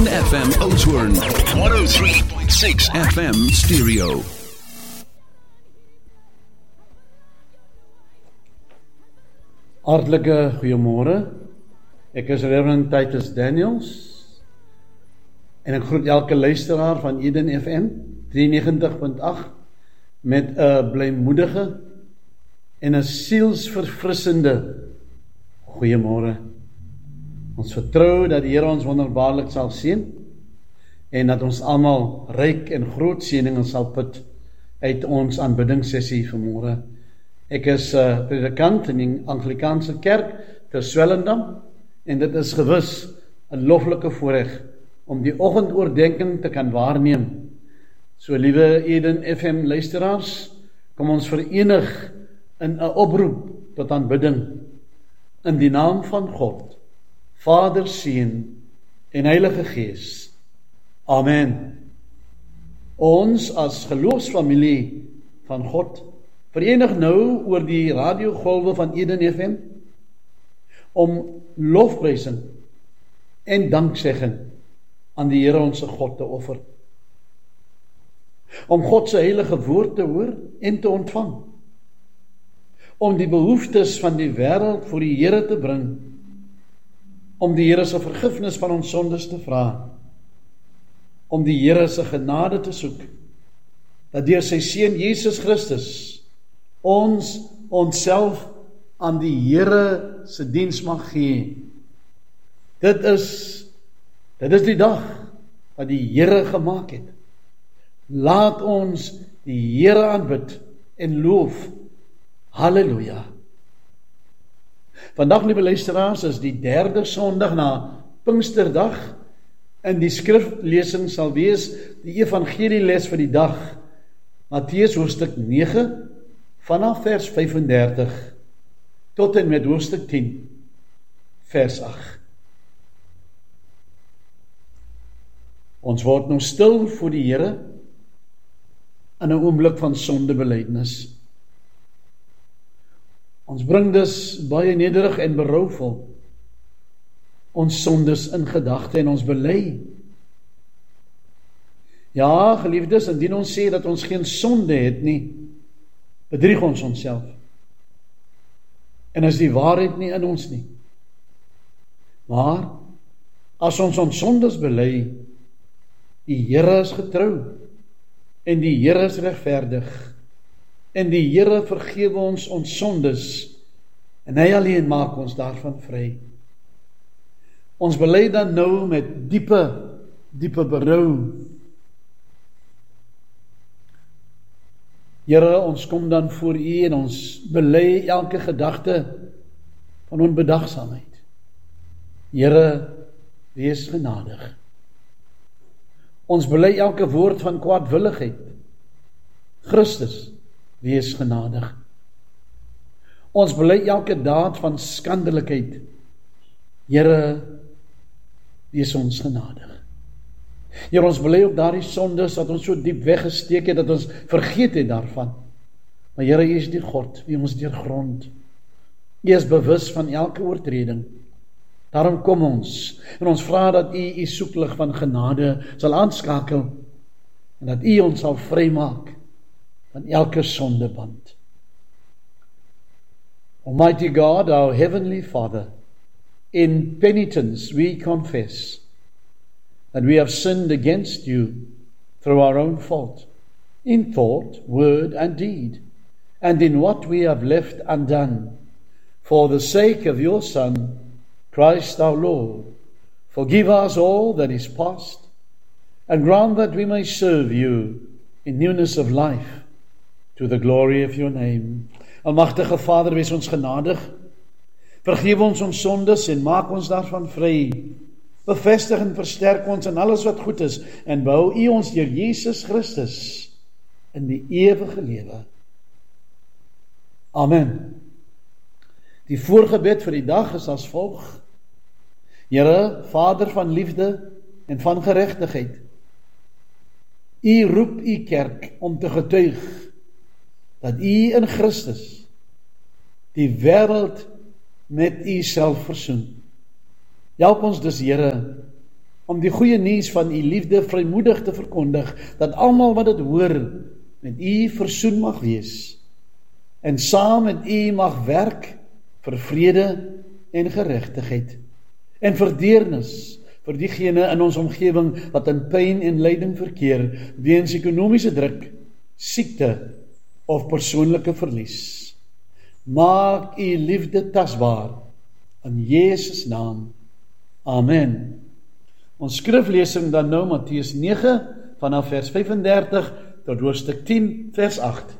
Vision FM Oudtshoorn, 103.6 FM stereo. Hartlike goeiemôre. Ek is Reverend Titus Daniels en ek groet elke luisteraar van Eden FM 93.8 met 'n blymoedige en 'n sielsverfrissende goeiemôre. Ons vertrou dat die Here ons wonderbaarlik sal seën en dat ons almal ryk en groot seëninge sal put uit ons aanbiddingssessie vanmôre. Ek is predikant in die Anglikaanse Kerk te Swellendam en dit is gewis 'n loflike voorreg om die oggendoordenkings te kan waarneem. So liewe Eden FM luisteraars, kom ons verenig in 'n oproep tot aanbidding in die naam van God, Vader, Seun en Heilige Gees. Amen. Ons as geloofsfamilie van God verenig nou oor die radiogolwe van Eden FM om lofprysing en danksegging aan die Here ons God te offer. Om God se heilige woord te hoor en te ontvang. Om die behoeftes van die wêreld voor die Here te bring. Om die Here se vergifnis van ons sondes te vra. Om die Here se genade te soek. Dat deur sy seun Jesus Christus ons onsself aan die Here se diens mag gee. Dit is die dag wat die Here gemaak het. Laat ons die Here aanbid en loof. Halleluja. Vandag, liewe luisteraars, is die 3de Sondag na Pinksterdag en die skriflesing sal wees die evangelieles vir die dag, Matteus hoofstuk 9 vanaf vers 35 tot en met hoofstuk 10 vers 8. Ons word nou stil voor die Here in 'n oomblik van sondebelydenis. Ons bring dus baie nederig en berouvol ons sondes in gedagte en ons bely. Ja, geliefdes, indien ons sê dat ons geen sonde het nie, bedrieg ons onsself. En is die waarheid nie in ons nie. Maar as ons sondes bely, die Here is getrou en die Here is regverdig en die Here vergewe ons sondes en hy alleen maak ons daarvan vry. Ons bely dan nou met diepe berou. Here, ons kom dan voor U en ons bely elke gedagte van onbedagsaamheid. Here, wees genadig. Ons bely elke woord van kwaadwilligheid. Christus, wees genadig. Ons bely elke daad van skandelikheid. Here, wees ons genadig. Here, ons bely ook daardie sondes wat ons so diep weggesteek het, dat ons vergeet het daarvan. Maar Here, U is die God wie ons deurgrond. U is bewus van elke oortreding. Daarom kom ons en ons vra dat U soeklig van genade sal aanskakel en dat U ons sal vrymaak van elke sondeband. Almighty God, our Heavenly Father, in penitence we confess that we have sinned against You through our own fault, in thought, word, and deed, and in what we have left undone. For the sake of Your Son, Christ our Lord, forgive us all that is past, and grant that we may serve You in newness of life, to the glory of Your name. Almagtige Vader, wees ons genadig. Vergewe ons sondes en maak ons daarvan vry. Bevestig en versterk ons in alles wat goed is en behou U ons deur Jesus Christus in die ewige lewe. Amen. Die voorgebed vir die dag is as volg. Here, Vader van liefde en van geregtigheid, U roep U kerk om te getuig dat U in Christus die wêreld met U self versoen. Help ons dus, Here, om die goeie nuus van u liefde vrymoedig te verkondig, dat almal wat dit hoor, met u versoen mag wees, en saam met u mag werk vir vrede en geregtigheid, en vir deernis vir diegene in ons omgewing wat in pyn en lyding verkeer, weens ekonomiese druk, siekte of persoonlike verlies. Maak u liefde tasbaar, in Jesus naam. Amen. Ons skriflesing dan nou Matteus 9 vanaf vers 35 tot hoofstuk 10 vers 8.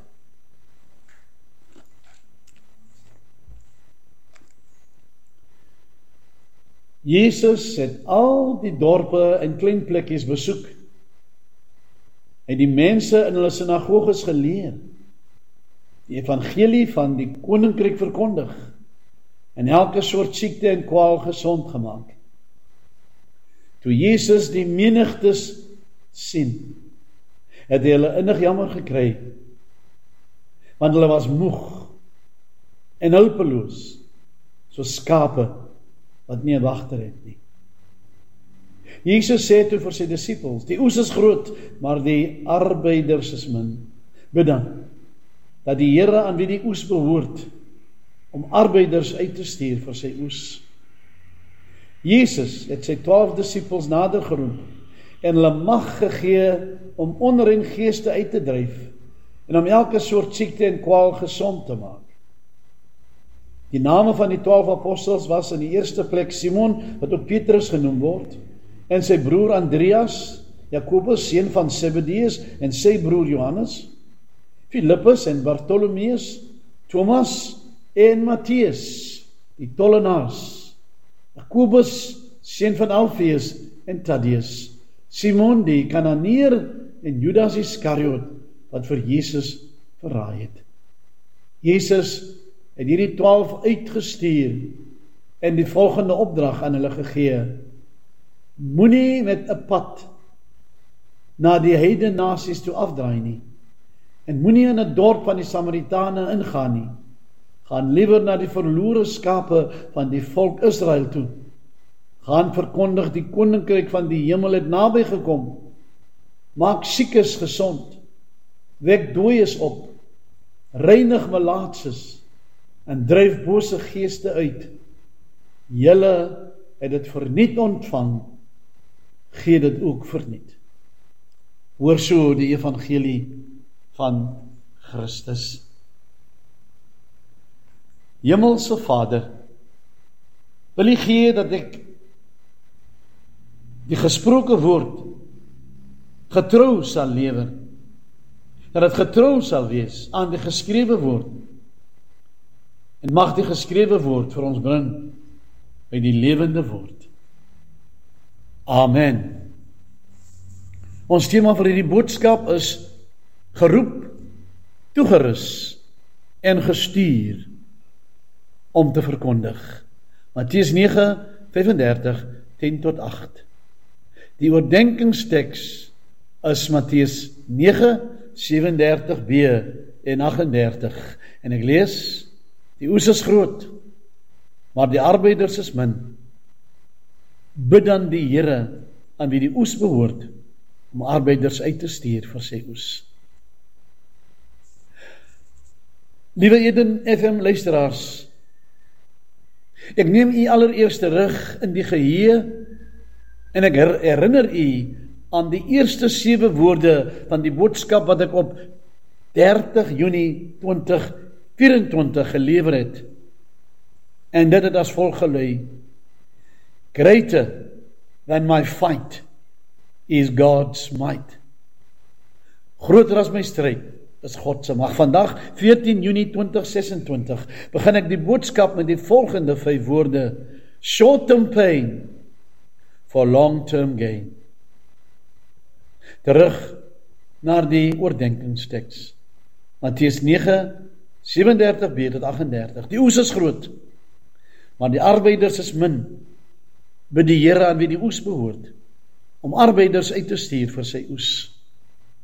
Jesus het al die dorpe en klein plekkies besoek. Hy het die mense in hulle sinagoges geleer, die evangelie van die koninkryk verkondig, en elke soort siekte en kwaal gesond gemaak. Toe Jesus die menigtes sien, het hy hulle innig jammer gekry, want hulle was moeg en hulpeloos, soos skape wat nie 'n wagter het nie. Jesus sê toe vir sy disippels, die oes is groot, maar die arbeiders is min. Bid dan, dat die Here aan wie die oes behoort, om arbeiders uit te stuur vir sy oes. Jesus het sy 12 disippels nader geroep, en hulle mag gegee om onrein geeste uit te dryf, en om elke soort siekte en kwaal gesond te maak. Die name van die 12 apostels was in die eerste plek Simon, wat ook Petrus genoem word, en sy broer Andreas, Jakobus, seun van Zebedeus, en sy broer Johannes, Filippus en Bartolomeus, Thomas en Matteus, die tollenaars, Jakobus, seun van Alfeus en Thaddeus, Simon die Kananeer en Judas Iskariot, wat vir Jesus verraai het. Jesus het hierdie 12 uitgestuur en die volgende opdrag aan hulle gegee: moenie met 'n pad na die heidene nasies toe afdraai nie, en moenie in 'n dorp van die Samaritane ingaan nie. Gaan liewer na die verlore skape van die volk Israel toe. Gaan verkondig die koninkryk van die hemel het naby gekom. Maak siekes gesond, wek dooies op, reinig melaatses en dryf bose geeste uit. Julle het dit verniet ontvang, gee dit ook verniet. Hoor so die evangelie van Christus. Hemelse Vader, wil U gee dat ek die gesproke woord getrou sal lewer, dat dit getrou sal wees aan die geskrewe woord, en mag die geskrewe woord vir ons bring by die lewende woord. Amen. Ons tema vir hierdie boodskap is geroep, toegerus en gestuur om te verkondig. Matteus 9, 35, 10 tot 8. Die oordenkingsteks is Matteus 9, 37b en 38. En ek lees, die oes is groot, maar die arbeiders is min. Bid dan die Here aan wie die oes behoort, om arbeiders uit te stuur vir sy oes. Liewe Eden FM luisteraars, ek neem u allereerst terug in die geheue en ek herinner u aan die eerste 7 woorde van die boodskap wat ek op 30 Junie 2024 gelewer het. En dit het as volg gelui: Greater than my fight is God's might. Groter as my stryd is God se mag. Vandag, 14 Junie 2026, begin ek die boodskap met die volgende 5 woorde: short-term pain for long-term gain. Terug na die oordenkingsteks. Matteus 9, 37b tot 38. Die oes is groot, maar die arbeiders is min. Bid die Here aan wie die oes behoort, om arbeiders uit te stuur vir sy oes.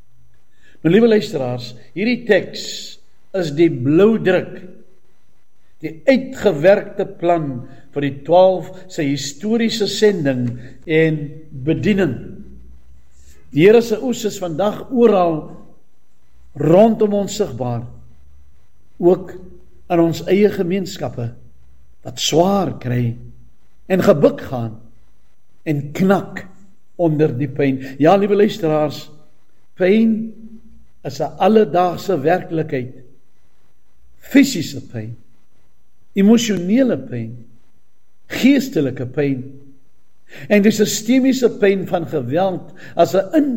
Nou liewe luisteraars, hierdie teks is die blou druk die uitgewerkte plan vir die 12 sy historiese sending en bediening. Die Here se oes is vandag oral rondom ons sigbaar, ook in ons eie gemeenskappe, wat swaar kry en gebuk gaan en knak onder die pyn. Ja, liewe luisteraars, pyn is 'n alledaagse werklikheid. Fisiese pyn, emosionele pyn, geestelike pyn en die sistemiese pyn van geweld as 'n